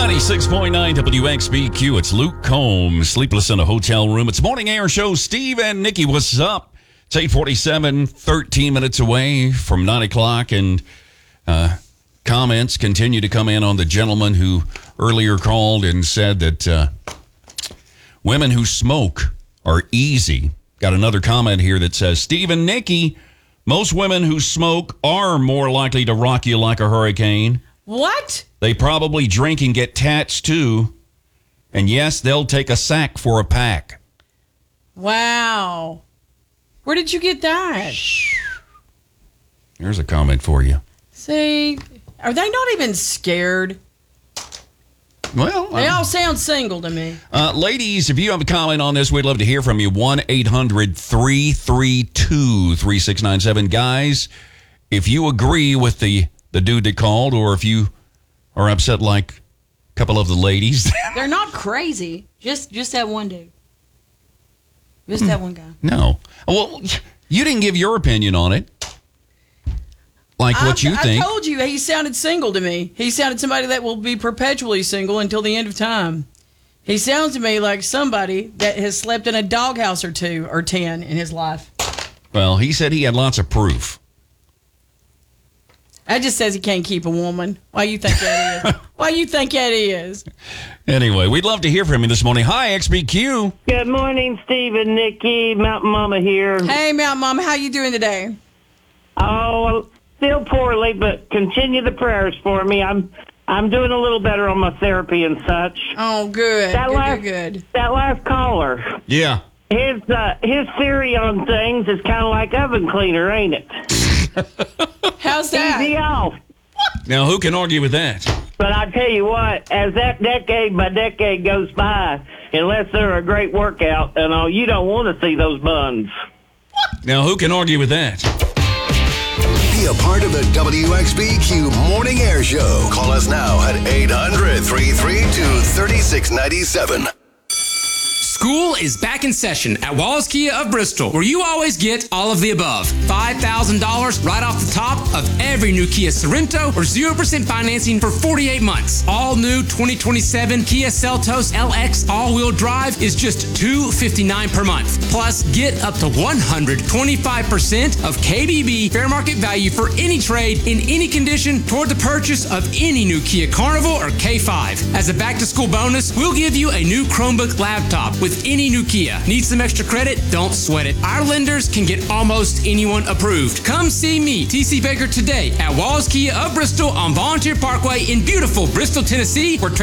96.9 WXBQ. It's Luke Combs, sleepless in a hotel room. It's Morning Air Show. Steve and Nikki, what's up? It's 8:47, 13 minutes away from 9 o'clock, and comments continue to come in on the gentleman who earlier called and said that women who smoke are easy. Got another comment here that says, Steve and Nikki, most women who smoke are more likely to rock you like a hurricane. What? They probably drink and get tats too. And yes, they'll take a sack for a pack. Wow. Where did you get that? Here's a comment for you. See, are they not even scared? Well, They all sound single to me. ladies, if you have a comment on this, we'd love to hear from you. 1-800-332-3697. Guys, if you agree with the dude that called, or if you are upset like a couple of the ladies. They're not crazy. Just that one dude. Just that one guy. No. Well, you didn't give your opinion on it. Like what you think. I told you he sounded single to me. He sounded somebody that will be perpetually single until the end of time. He sounds to me like somebody that has slept in a doghouse or 2 or 10 in his life. Well, he said he had lots of proof. That just says he can't keep a woman. Why you think that is? Why you think that is? Anyway, we'd love to hear from you this morning. Hi, XBQ. Good morning, Steve and Nikki. Mountain Mama here. Hey, Mountain Mama, how you doing today? Oh, still poorly, but continue the prayers for me. I'm doing a little better on my therapy and such. Oh, good. Good. That last caller. Yeah. His theory on things is kind of like oven cleaner, ain't it? How's that? Easy off. Now, who can argue with that? But I tell you what, as that decade by decade goes by, unless they're a great workout, you don't want to see those buns. Now, who can argue with that? Be a part of the WXBQ Morning Air Show. Call us now at 800-332-3697. School is back in session at Wallace Kia of Bristol, where you always get all of the above. $5,000 right off the top of every new Kia Sorento, or 0% financing for 48 months. All new 2027 Kia Seltos LX all-wheel drive is just $259 per month. Plus, get up to 125% of KBB fair market value for any trade in any condition toward the purchase of any new Kia Carnival or K5. As a back-to-school bonus, we'll give you a new Chromebook laptop with any new Kia. Need some extra credit? Don't sweat it. Our lenders can get almost anyone approved. Come see me, TC Baker, today at Wallace Kia of Bristol on Volunteer Parkway in beautiful Bristol, Tennessee, where